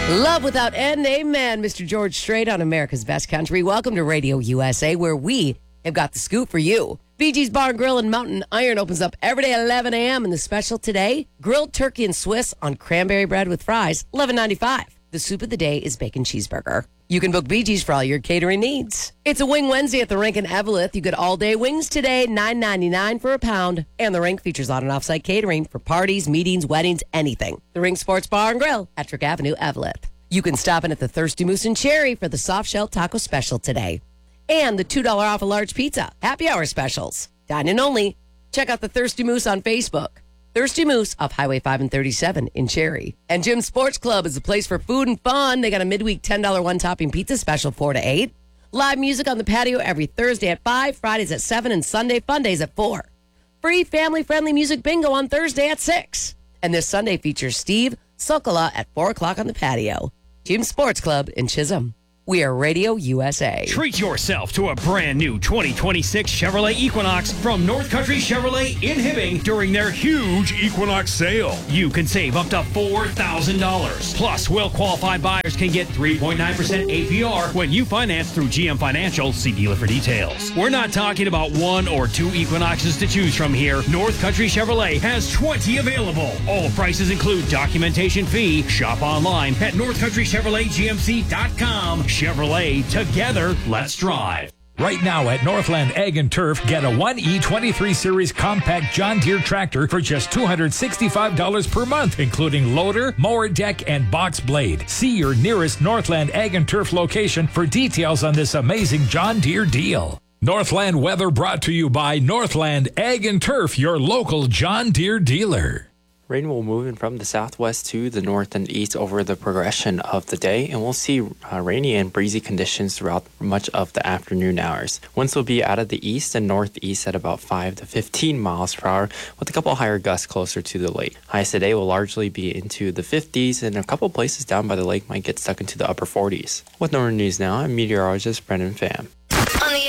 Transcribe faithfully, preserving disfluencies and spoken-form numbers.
Love without end, amen. Mister George Strait on America's Best Country. Welcome to Radio U S A, where we have got the scoop for you. B G's Bar and Grill in Mountain Iron opens up every day at eleven a.m. And the special today, grilled turkey and Swiss on cranberry bread with fries, eleven ninety-five. The soup of the day is bacon cheeseburger. You can book B G's for all your catering needs. It's a Wing Wednesday at the Rink in Eveleth. You get all-day wings today, nine ninety-nine for a pound. And the Rink features on and off-site catering for parties, meetings, weddings, anything. The Rink Sports Bar and Grill, Ettrick Avenue, Eveleth. You can stop in at the Thirsty Moose in Cherry for the soft shell taco special today. And the two dollars off a large pizza. Happy hour specials. Dine in only. Check out the Thirsty Moose on Facebook. Thirsty Moose off Highway five and thirty-seven in Cherry. And Jim's Sports Club is a place for food and fun. They got a midweek ten dollars one-topping pizza special four to eight. Live music on the patio every Thursday at five, Fridays at seven, and Sunday fun days at four. Free family-friendly music bingo on Thursday at six. And this Sunday features Steve Sokola at four o'clock on the patio. Jim's Sports Club in Chisholm. We are Radio U S A. Treat yourself to a brand new twenty twenty-six Chevrolet Equinox from North Country Chevrolet in Hibbing during their huge Equinox sale. You can save up to four thousand dollars. Plus, well-qualified buyers can get three point nine percent A P R when you finance through G M Financial. See dealer for details. We're not talking about one or two Equinoxes to choose from here. North Country Chevrolet has twenty available. All prices include documentation fee. Shop online at north country chevrolet g m c dot com. Chevrolet, together, let's drive. Right now at Northland Ag and Turf, get a one E twenty-three Series compact John Deere tractor for just two hundred sixty-five dollars per month, including loader, mower deck, and box blade. See your nearest Northland Ag and Turf location for details on this amazing John Deere deal. Northland weather brought to you by Northland Ag and Turf, your local John Deere dealer. Rain will move in from the southwest to the north and east over the progression of the day, and we'll see uh, rainy and breezy conditions throughout much of the afternoon hours. Winds will be out of the east and northeast at about five to fifteen miles per hour, with a couple higher gusts closer to the lake. Highs today will largely be into the fifties, and a couple places down by the lake might get stuck into the upper forties. With Northern News now, I'm meteorologist Brendan Pham.